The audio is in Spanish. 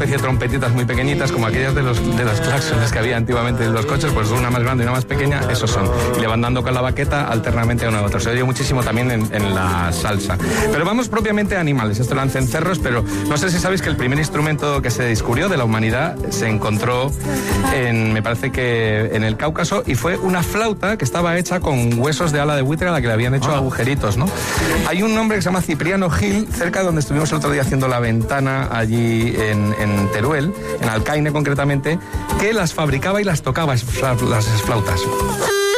especie de trompetitas muy pequeñitas, como aquellas de los claxones que había antiguamente en los coches, pues una más grande y una más pequeña, esos son. Y le van dando con la baqueta alternamente a uno a otro. Se oye muchísimo también en la salsa. Pero vamos propiamente a animales. Esto lo en cencerros, pero no sé si sabéis que el primer instrumento que se descubrió de la humanidad se encontró me parece que en el Cáucaso, y fue una flauta que estaba hecha con huesos de ala de buitre a la que le habían hecho agujeritos, ¿no? Hay un hombre que se llama Cipriano Gil, cerca de donde estuvimos el otro día haciendo la ventana, allí en Teruel, en Alcaine concretamente, que las fabricaba y las tocaba, las flautas.